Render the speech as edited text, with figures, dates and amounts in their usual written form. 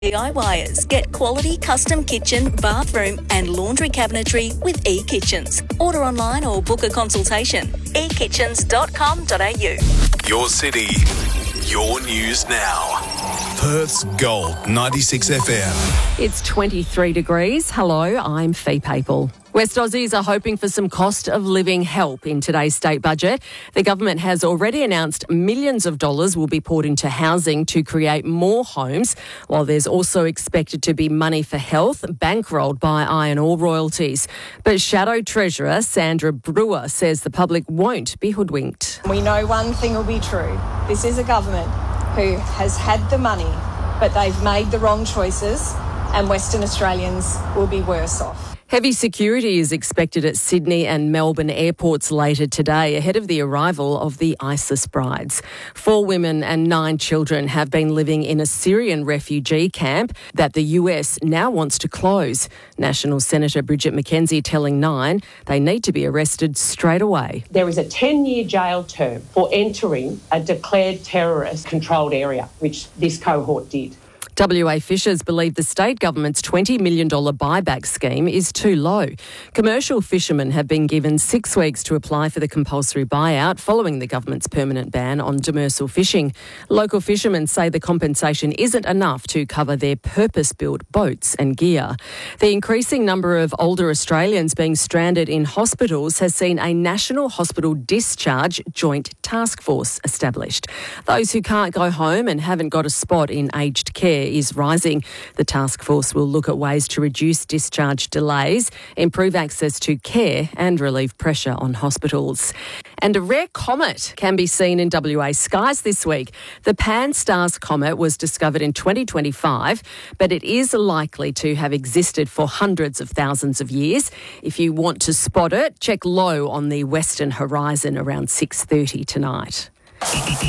DIYers. Get quality custom kitchen, bathroom and laundry cabinetry with eKitchens. Order online or book a consultation. ekitchens.com.au. Your city, your news now. Perth's Gold 96 FM. It's 23 degrees. Hello, I'm Fee Papel. West Aussies are hoping for some cost of living help in today's state budget. The government has already announced millions of dollars will be poured into housing to create more homes, while there's also expected to be money for health, bankrolled by iron ore royalties. But Shadow Treasurer Sandra Brewer says the public won't be hoodwinked. We know one thing will be true. This is a government who has had the money, but they've made the wrong choices, and Western Australians will be worse off. Heavy security is expected at Sydney and Melbourne airports later today ahead of the arrival of the ISIS brides. 4 women and 9 children have been living in a Syrian refugee camp that the US now wants to close. National Senator Bridget McKenzie telling Nine they need to be arrested straight away. There is a 10-year jail term for entering a declared terrorist-controlled area, which this cohort did. WA fishers believe the state government's $20 million buyback scheme is too low. Commercial fishermen have been given 6 weeks to apply for the compulsory buyout following the government's permanent ban on demersal fishing. Local fishermen say the compensation isn't enough to cover their purpose-built boats and gear. The increasing number of older Australians being stranded in hospitals has seen a National Hospital Discharge Joint Task Force established. Those who can't go home and haven't got a spot in aged care is rising. The task force will look at ways to reduce discharge delays, improve access to care and relieve pressure on hospitals. And a rare comet can be seen in WA skies this week. The Pan-STARRS comet was discovered in 2025, but it is likely to have existed for hundreds of thousands of years. If you want to spot it, check low on the western horizon around 6:30 tonight.